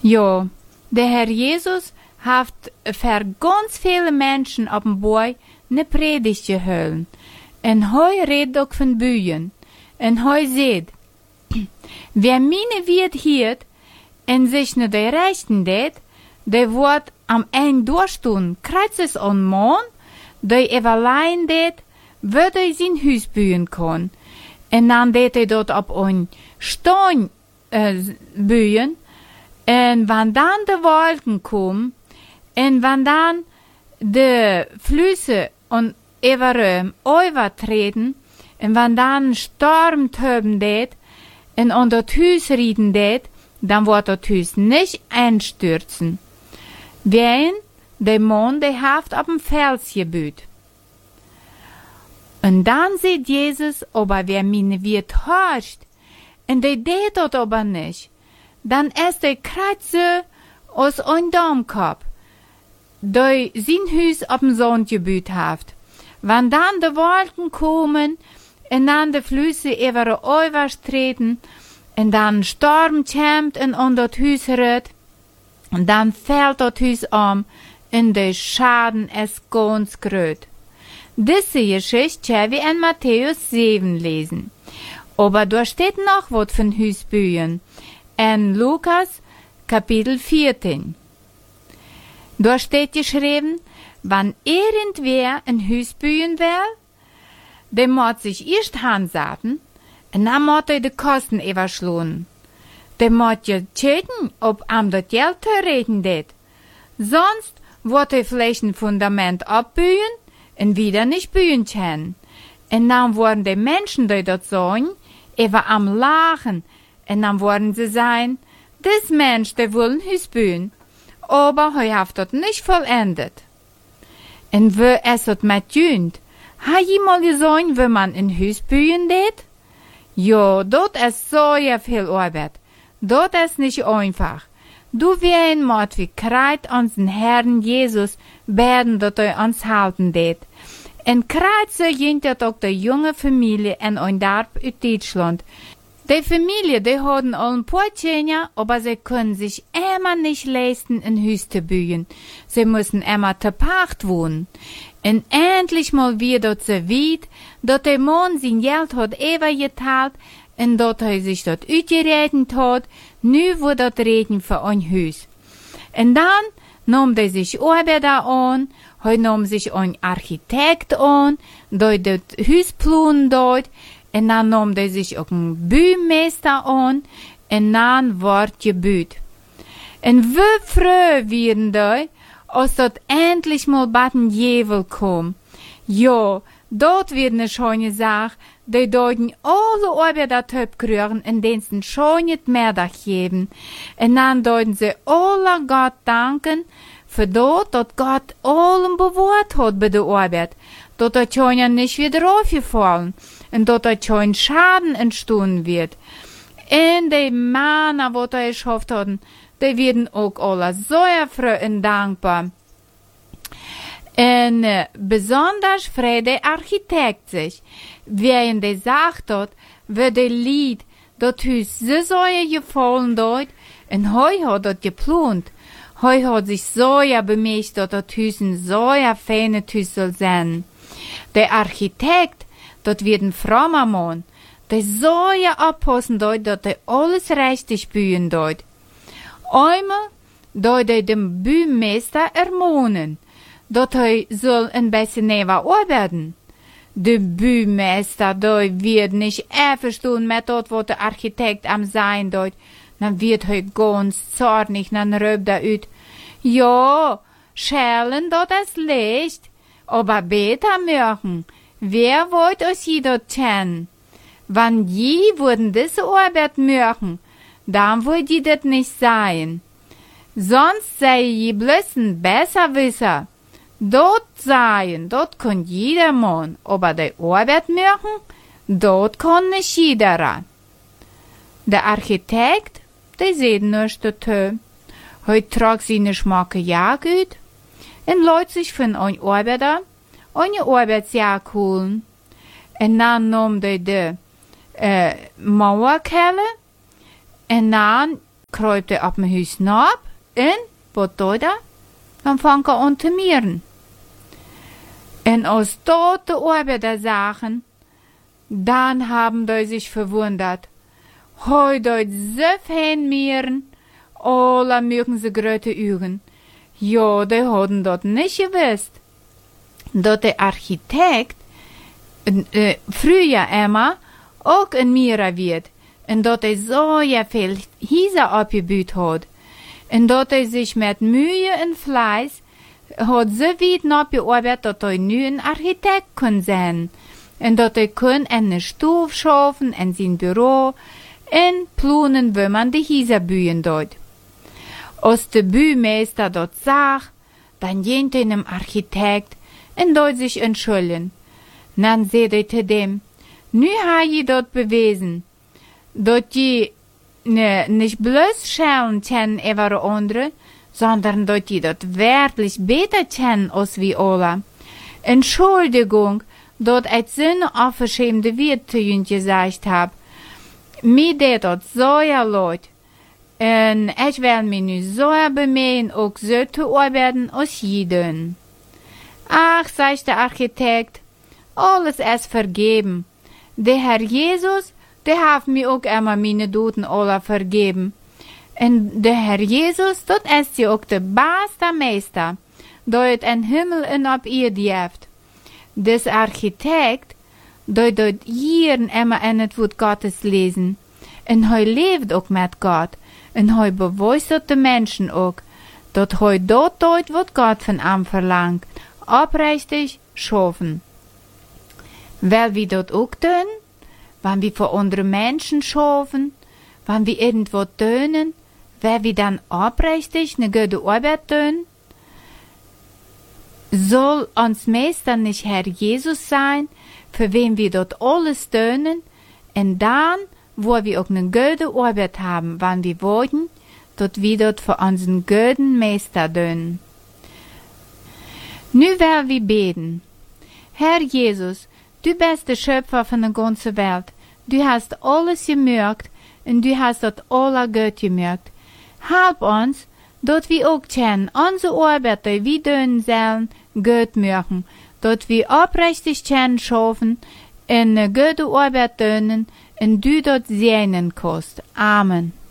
Ja, der Herr Jesus hat für ganz viele Menschen auf dem Boy ne Predigt gehalten. En hij redt ook van bühen. En hij zegt, wer meine wird hiert en sich ne de rechten deed, de wordt am ein durchstun, kreuzes on man, de everlein deed, wird hij zijn huis bühen kon. En dan deed hij dat op een stein bühen, en wann dan de wolken kom, en wann dan de Flüsse on overtreten, en wann dan storm töben deed, en on dat huis rieden deed, dan wordt dat huis nicht einstürzen. Wen, de man, de haft op een Fels gebüht. En dan sieht Jesus, aber wer meine wird horcht, en de deed dat aber nicht, dan is de kratze aus ein Domkop, de zijn huis op een Sand gebüht haft. Wann dann de Wolken kommen, en dan de Flüsse über overstreten, en dan storm kämmt en on dat huis red, en dan fällt dat huis en de Schaden is ganz groot. Diese Geschichte können wir in Matthäus 7 lesen. Aber da steht noch was von Huisbühen. In Lukas Kapitel 14. Da steht geschrieben, wann irgendwer ein Huisbühen will, der muss sich erst handsaten, und dann muss er die Kosten überschlagen. Der muss ja checken, ob am das Geld reden det. Sonst wird er vielleicht ein Fundament abbühen und wieder nicht bühen können. Und dann werden die Menschen, die dort sagen, über am Lachen, und dann werden sie sein, das Mensch, der will ein Huis bühen, aber er hat das nicht vollendet. Und wo es hat mit jünd, ha jemand gesagt, wenn man ein Huis bühen det? Ja, dort ist so ja viel Arbeit. Dort ist nicht einfach. Du wirst Mord wie kreit unseren Herrn Jesus werden, dort uns halten det. En kreit so jint auch die junge Familie in ein Dorf in Deutschland. Die Familie, die haben all ein paar Tjener, aber sie können sich immer nicht leisten, ein Haus zu bauen. Sie müssen immer zu Pacht wohnen. Und endlich mal wird dort so weit, dass der Mann sein Geld hat übergeteilt und dass er sich dort ausgerechnet hat, nu wird dort reden für ein Haus. Und dann nahm er sich Arbeiter an, er nahm sich ein Architekt an, der das Haus planen dort, und dann nahm er sich auch einen Bühmeister an, und dann wird gebüht. Und wie froh werden die, als dort endlich mal baden Jevel kom. Ja, dort wird eine schöne Sache, die deuten alle Arbeiter töp kriegen, in denen sie schon nicht mehr da geben. Und dann deuten sie alle Gott danken, für dort, dass Gott allen bewahrt hat bei der Arbeit, dass das schon ja nicht wieder aufgefallen und dass das schon Schaden entstanden wird. Und die Männer, die das geschafft haben, die werden auch alle sehr froh und dankbar. Und besonders freut der Architekt sich, während er sagt hat, wie der Lied, das Haus so sehr gefallen dort, und er hat das geplant. Er hat sich sehr bemächtigt, dass das Haus ein sehr feines Haus soll sein. Der Architekt, das wird ein frommer Mann, der soll aufpassen dort, dass er alles richtig bühen dort. Einmal, da er dem Bühnenmeister ermahnen, dass er soll ein bisschen näher arbeiten. Der Bühnenmeister, da wird nicht einverstanden mit dort, wo der Architekt am sein dort. Dann wird er ganz zornig, dann röbt er ut. Ja, schälen dort das Licht, aber besser machen. Wer wollt euch hier dort kennen? Wann je würden diese Arbeit machen, dann wollt ihr das nicht sein. Sonst sei je bloß ein Besserwisser. Dort sein, dort kann jedermann, aber die Arbeit machen, dort kann nicht jeder. Der Architekt, der sieht nicht dazu. Heute tragt seine schmacke Jacke ut und lässt sich von einem Arbeiter eine Arbeitsjacke holen. Und dann nahm der die Mauerkelle und dann kruipt hij op mijn huis nap en, wat doet hij? Dan vangt hij aan te mieren. En als dat de Arbeiter zagen, dann haben die sich verwundert. Hoi deut so fein mieren, alle mögen sie grote Augen. Ja, die hadden dat nicht gewusst. Dat der Architekt früher immer auch ein Mierer wird. Und dat so ja viel Häuser abgebaut hat. Und dat sich mit Mühe und Fleiß hat so weit abgearbeitet, dat nu ein Architekt kann sein. Und dat kann eine Stube schaffen in sein Büro und planen, wie man die Häuser bauen dort. Als der Baumeister dort sagt, dann geht dem Architekt und dort sich entschuldigen. Dann sagt er zu dem, nu ha je dort bewiesen, dat je nicht bloß Schellen kennen über andere, sondern dat je dort wirklich besser kennen als wie alle. Entschuldigung, dat ich so eine unverschämte Wort zu ihnen gesagt hab. Mir deed dat so ja leid. En ich will mich nu so bemühen, auch so zu arbeiten als jeden. Ach, sagt der Architekt, alles ist vergeben. Der Herr Jesus, der hat mir auch immer meine Duden alle vergeben. Und der Herr Jesus, das ist ja auch der beste Meister, der in Himmel und auf Erde heeft. Das Architekt, der dort hier immer in het Wort Gottes lesen. Und er lebt auch mit Gott. Und er bewusst de Menschen auch, dat er dort tut, was Gott von ihm verlangt. Aufrichtig schaffen. Weil wir dort auch tun, wenn wir für andere Menschen schaffen, wenn wir irgendwo tun, weil wir dann aufrichtig eine gute Arbeit tun, soll uns Meister nicht Herr Jesus sein, für wen wir dort alles tun, und dann, wo wir auch eine gute Arbeit haben, wenn wir wollen, dort wir dort für unseren guten Meister tun. Nu werden wir beten. Herr Jesus, du bist der Schöpfer von der ganzen Welt. Du hast alles gemerkt und du hast das alle gut gemerkt. Help uns, dass wir auch kennen, unsere Arbeit, die wir tun sollen, gut machen, dass wir aufrichtig kennen schaffen, eine gute Arbeit tun und du dort sehen kannst. Amen.